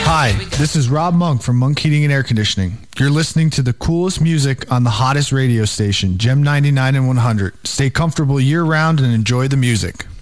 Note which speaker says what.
Speaker 1: Hi, this is Rob Monk from Monk Heating and Air Conditioning. You're listening to the coolest music on the hottest radio station, Gem 99 and 100. Stay comfortable year-round and enjoy the music.